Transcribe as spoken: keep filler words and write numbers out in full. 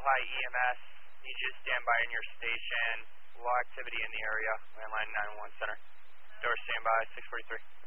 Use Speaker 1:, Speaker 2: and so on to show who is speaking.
Speaker 1: High E M S. Need you to stand by in your station. Low activity in the area. Landline nine one one Center. Door standby, six forty-three.